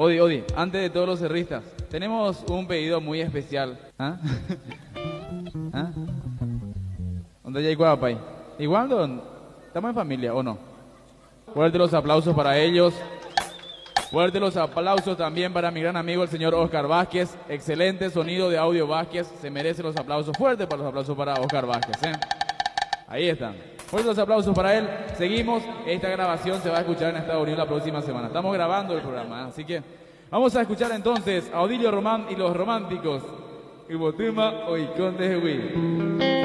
Odi, antes de todos los cerristas, tenemos un pedido muy especial. ¿Ah? ¿Ah? ¿Dónde hay Guapay? Igual, ¿estamos en familia o no? Fuerte los aplausos para ellos. Fuerte los aplausos también para mi gran amigo el señor Oscar Vázquez. Excelente sonido de audio Vázquez. Se merece los aplausos. Fuerte para los aplausos para Oscar Vázquez. Ahí están. Fuertes los aplausos para él. Seguimos. Esta grabación se va a escuchar en Estados Unidos la próxima semana. Estamos grabando el programa, así que vamos a escuchar entonces a Odilio Román y los Románticos. Y tema Oicón de Jehuí.